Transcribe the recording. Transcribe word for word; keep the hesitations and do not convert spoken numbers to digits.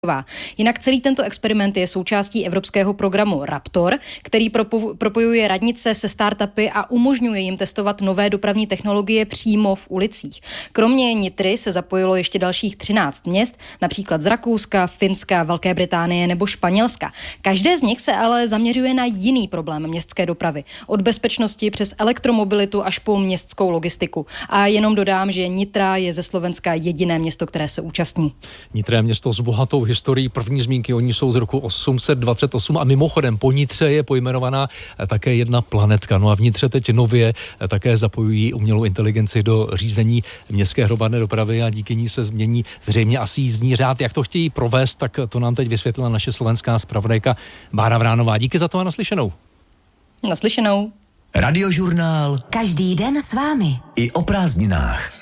Jinak celý tento experiment je součástí evropského programu Raptor, který propo- propojuje radnice se startupy a umožňuje jim testovat nové dopravní technologie přímo v ulicích. Kromě Nitry se zapojilo ještě dalších třináct měst, například z Rakouska, Finska, Velké Británie nebo Španělska. Každé z nich se ale zaměřuje na jiný problém městské dopravy. Od bezpečnosti přes elektromobilitu až po městskou logistiku. A jenom dodám, že Nitra je ze Slovenska jediné město, které se účastní. Nitra je město s bohatou historií. První zmínky o ní jsou z roku osm set dvacet osm a mimochodem po Nitře je pojmenovaná také jedna planetka. No a v Nitře teď nově také zapojují umělou inteligenci do řízení městské hromadné dopravy a díky ní se změní zřejmě asi jízdní řád. Jak to chtějí provést, tak to nám teď vysvětlila naše slovenská zpravodajka Bára Vránová. Díky za to a naslyšenou. Naslyšenou. Radiožurnál. Každý den s vámi. I o prázdninách.